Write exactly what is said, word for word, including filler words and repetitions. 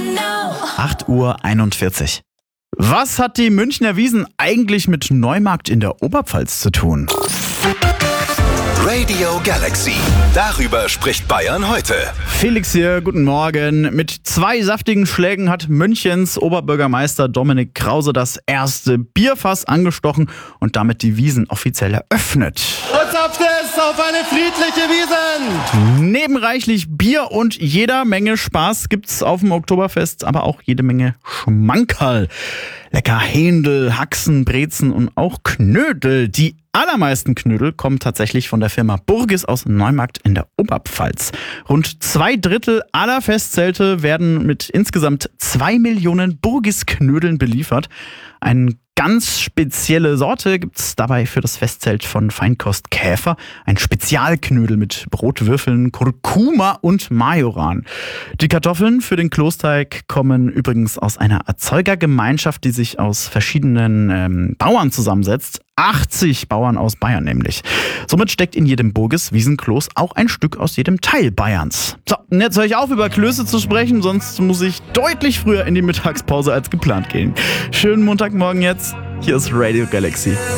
acht Uhr einundvierzig. Was hat die Münchner Wiesn eigentlich mit Neumarkt in der Oberpfalz zu tun? Radio Galaxy. Darüber spricht Bayern heute. Felix hier, guten Morgen. Mit zwei saftigen Schlägen hat Münchens Oberbürgermeister Dominik Krause das erste Bierfass angestochen und damit die Wiesn offiziell eröffnet. Jetzt es auf eine friedliche Wiesn! Neben reichlich Bier und jeder Menge Spaß gibt's auf dem Oktoberfest aber auch jede Menge Schmankerl. Lecker Händel, Haxen, Brezen und auch Knödel. Die allermeisten Knödel kommen tatsächlich von der Firma Burgis aus Neumarkt in der Oberpfalz. Rund zwei Drittel aller Festzelte werden mit insgesamt zwei Millionen Burgis-Knödeln beliefert. Eine ganz spezielle Sorte gibt's dabei für das Festzelt von Feinkost Käfer. Ein Spezialknödel mit Brotwürfeln, Kurkuma und Majoran. Die Kartoffeln für den Kloßteig kommen übrigens aus einer Erzeugergemeinschaft, die sich aus verschiedenen ähm, Bauern zusammensetzt. achtzig Bauern aus Bayern nämlich. Somit steckt in jedem Burgis-Wiesenkloß auch ein Stück aus jedem Teil Bayerns. So, und jetzt höre ich auf, über Klöße zu sprechen, sonst muss ich deutlich früher in die Mittagspause als geplant gehen. Schönen Montagmorgen jetzt. Hier ist Radio Galaxy.